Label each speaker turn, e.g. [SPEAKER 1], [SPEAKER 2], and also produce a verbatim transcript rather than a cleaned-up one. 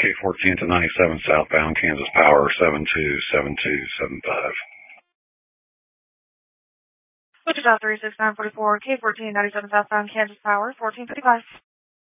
[SPEAKER 1] K fourteen to ninety-seven southbound Kansas Power seven two seven two seven five.
[SPEAKER 2] Wichita three six nine four four, K fourteen ninety-seven southbound Kansas Power fourteen fifty-five.